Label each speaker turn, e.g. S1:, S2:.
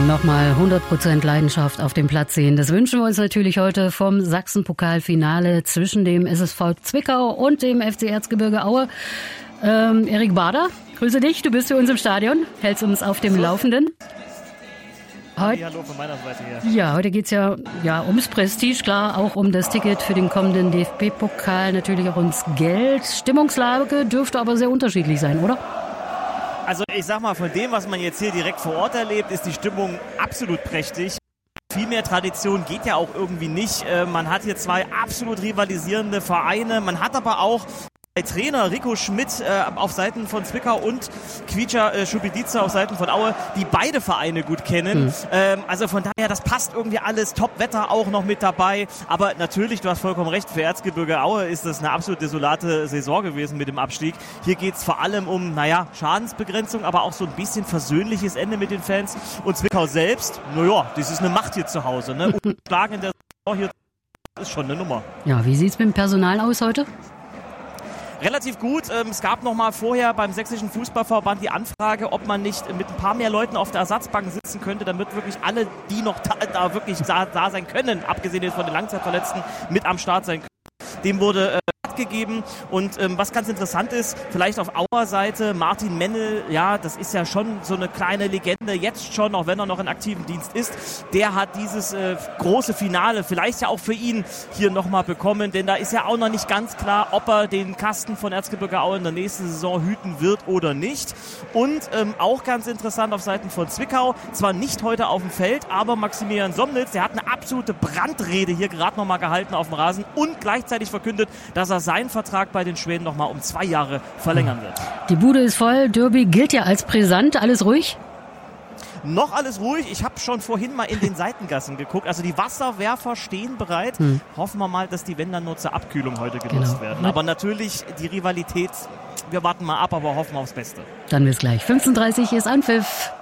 S1: Nochmal 100% Leidenschaft auf dem Platz sehen. Das wünschen wir uns natürlich heute vom Sachsenpokalfinale zwischen dem SSV Zwickau und dem FC Erzgebirge Aue. Erik Bader, grüße dich, du bist für uns im Stadion, hältst uns auf dem Laufenden.
S2: Hallo von meiner Seite her.
S1: Ja, heute geht es ja ums Prestige, klar, auch um das Ticket für den kommenden DFB-Pokal, natürlich auch ums Geld. Stimmungslage dürfte aber sehr unterschiedlich sein, oder?
S2: Also ich sag mal, von dem, was man jetzt hier direkt vor Ort erlebt, ist die Stimmung absolut prächtig. Viel mehr Tradition geht ja auch irgendwie nicht. Man hat hier zwei absolut rivalisierende Vereine. Man hat aber auch Trainer Rico Schmidt auf Seiten von Zwickau und Kvicha Schubidica auf Seiten von Aue, die beide Vereine gut kennen. Also von daher, das passt irgendwie alles. Top-Wetter auch noch mit dabei. Aber natürlich, du hast vollkommen recht, für Erzgebirge Aue ist das eine absolut desolate Saison gewesen mit dem Abstieg. Hier geht es vor allem um, Schadensbegrenzung, aber auch so ein bisschen versöhnliches Ende mit den Fans. Und Zwickau selbst, das ist eine Macht hier zu Hause. Ne? Ungeschlagen in der Saison hier ist schon eine Nummer.
S1: Ja, wie sieht es mit dem Personal aus heute?
S2: Relativ gut. Es gab noch mal vorher beim Sächsischen Fußballverband die Anfrage, ob man nicht mit ein paar mehr Leuten auf der Ersatzbank sitzen könnte, damit wirklich alle, die noch da wirklich da sein können, abgesehen jetzt von den Langzeitverletzten, mit am Start sein können. Dem wurde gegeben und was ganz interessant ist, vielleicht auf Auer Seite, Martin Mennel, das ist ja schon so eine kleine Legende, jetzt schon, auch wenn er noch in aktivem Dienst ist, der hat dieses große Finale vielleicht ja auch für ihn hier nochmal bekommen, denn da ist ja auch noch nicht ganz klar, ob er den Kasten von Erzgebirge Aue in der nächsten Saison hüten wird oder nicht. Und auch ganz interessant auf Seiten von Zwickau, zwar nicht heute auf dem Feld, aber Maximilian Somnitz, der hat eine absolute Brandrede hier gerade nochmal gehalten auf dem Rasen und gleichzeitig verkündet, dass er seinen Vertrag bei den Schweden nochmal um 2 Jahre verlängern wird.
S1: Die Bude ist voll, Derby gilt ja als brisant, alles ruhig?
S2: Noch alles ruhig. Ich habe schon vorhin mal in den Seitengassen geguckt. Also die Wasserwerfer stehen bereit. Hoffen wir mal, dass die, wenn dann nur zur Abkühlung heute genutzt werden. Aber natürlich die Rivalität, wir warten mal ab, aber hoffen aufs Beste.
S1: Dann bis gleich. 15:30 ist Anpfiff.